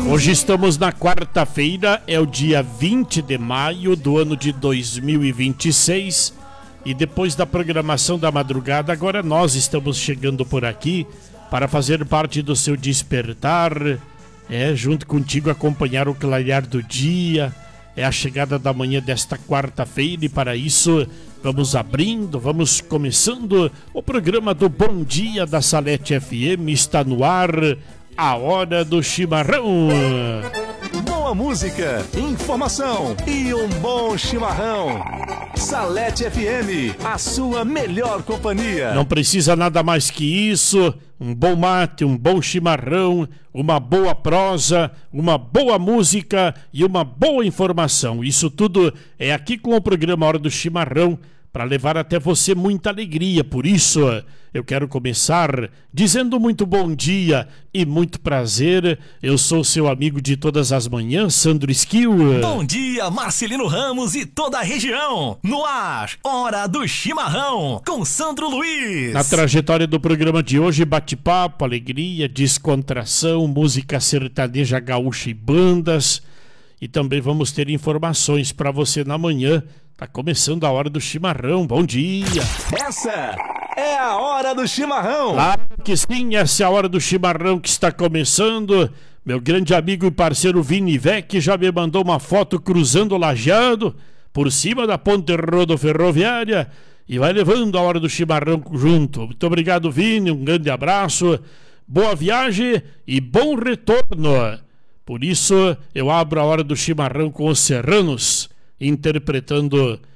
Hoje estamos na quarta-feira, é o dia 20 de maio do ano de 2026 e depois da programação da madrugada, agora nós estamos chegando por aqui para fazer parte do seu despertar, junto contigo acompanhar o clarear do dia, é a chegada da manhã desta quarta-feira e para isso vamos começando o programa do Bom Dia da Salete FM, está no ar a Hora do Chimarrão. Boa música, informação e um bom chimarrão. Salete FM, a sua melhor companhia. Não precisa nada mais que isso, um bom mate, um bom chimarrão, uma boa prosa, uma boa música e uma boa informação. Isso tudo é aqui com o programa Hora do Chimarrão, para levar até você muita alegria. Por isso, eu quero começar dizendo muito bom dia e muito prazer. Eu sou seu amigo de todas as manhãs, Sandro Esquil. Bom dia, Marcelino Ramos e toda a região. No ar, Hora do Chimarrão, com Sandro Luiz. Na trajetória do programa de hoje, bate-papo, alegria, descontração, música sertaneja gaúcha e bandas. E também vamos ter informações para você na manhã. Tá começando a Hora do Chimarrão, bom dia! Essa é a Hora do Chimarrão! Claro que sim, essa é a Hora do Chimarrão que está começando. Meu grande amigo e parceiro Vini Vec já me mandou uma foto cruzando o lajeado por cima da ponte rodoferroviária e vai levando a Hora do Chimarrão junto. Muito obrigado, Vini, um grande abraço, boa viagem e bom retorno. Por isso, eu abro a Hora do Chimarrão com os serranos, interpretando